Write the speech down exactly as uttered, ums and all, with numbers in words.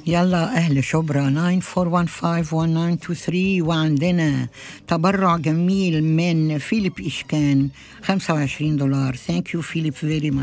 يلا أهل شبرا ناين فور وان فايف وان ناين تو ثري. وعندنا تبرع جميل من فيليب إشكان خمسة وعشرين دولار. ثانك يو فيليب فيري